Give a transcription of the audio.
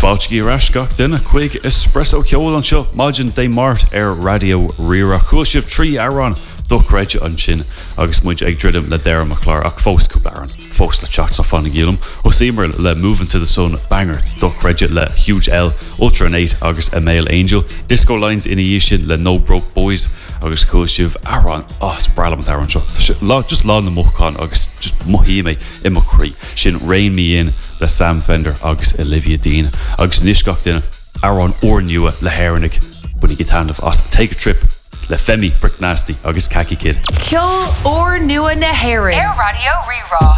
Báiltí ras gach duine chuig espresso ceol an seo maidin dé mart radio rira chuil sibh 3 airán dochreide an sin agus muid ag dridim le déir maclár ach fós go baran fós le chat sa fanna gílam ó simmer le Moving to the Sun banger dochreide le Huge L Ultra Nate agus a Male Angel disco lines ina dhí sin le No Broke Boys agus chuil sibh airán spralam airán seo just lá na mochán agus just mohí mé I mo chrí sin Rain Me In le Sam Fender agus Olivia Dean agus níos gach duine airán ornua le Hairnig bunig gitanamh as Take a Trip le Femi Brick Nasty agus Khaki Kid. Ceol or nua na Hairnig. Air Radio Rerá.